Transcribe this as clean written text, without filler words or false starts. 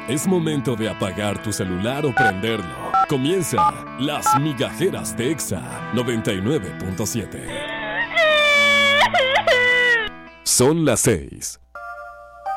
Es momento de apagar tu celular o prenderlo. Comienza Las Migajeras de Exa 99.7. Son las 6